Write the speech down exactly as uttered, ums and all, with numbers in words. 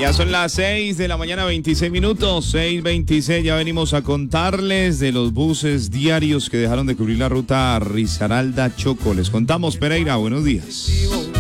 Ya son las seis de la mañana, veintiséis minutos, seis veintiséis, ya venimos a contarles de los buses diarios que dejaron de cubrir la ruta Risaralda-Choco. Les contamos, Pereira, buenos días.